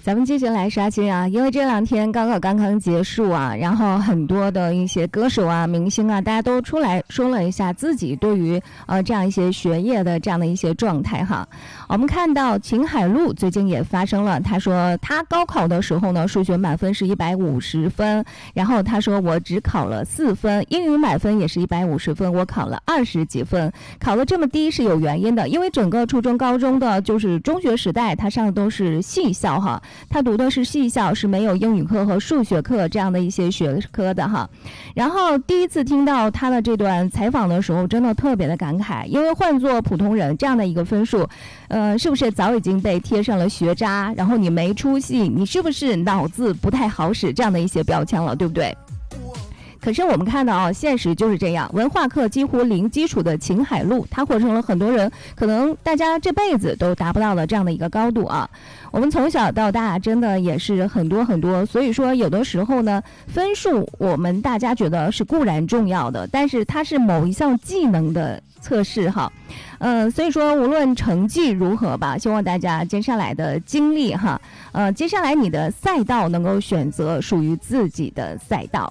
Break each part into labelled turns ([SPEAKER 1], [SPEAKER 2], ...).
[SPEAKER 1] 咱们继续来刷新啊，因为这两天高考刚刚结束啊，然后很多的一些歌手啊、明星啊，大家都出来说了一下自己对于这样一些学业的这样的一些状态哈。我们看到秦海璐最近也发生了，他说他高考的时候呢，数学满分是150分，然后他说我只考了4分，英语满分也是150分，我考了20几分，考了这么低是有原因的，因为整个初中、高中的就是中学时代，他上的都是系校哈。他读的是系校，是没有英语课和数学课这样的一些学科的哈。然后第一次听到他的这段采访的时候，真的特别的感慨，因为换做普通人这样的一个分数，是不是早已经被贴上了学渣，然后你没出息，你是不是脑子不太好使这样的一些标签了，对不对？可是我们看到啊，现实就是这样，文化课几乎零基础的秦海璐，他活成了很多人可能大家这辈子都达不到的这样的一个高度啊。我们从小到大真的也是很多，所以说有的时候呢，分数我们大家觉得是固然重要的，但是它是某一项技能的测试哈。所以说无论成绩如何吧，希望大家接下来的经历哈，接下来你的赛道能够选择属于自己的赛道。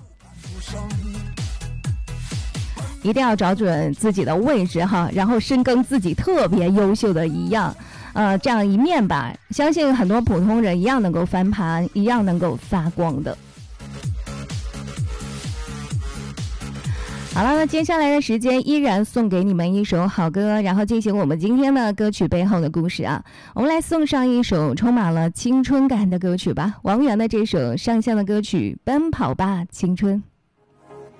[SPEAKER 1] 一定要找准自己的位置哈，然后深耕自己特别优秀的这样一面吧，相信很多普通人一样能够翻盘，一样能够发光的。好了，那接下来的时间依然送给你们一首好歌，然后进行我们今天的歌曲背后的故事啊。我们来送上一首充满了青春感的歌曲吧，王源的这首上线的歌曲《奔跑吧青春》。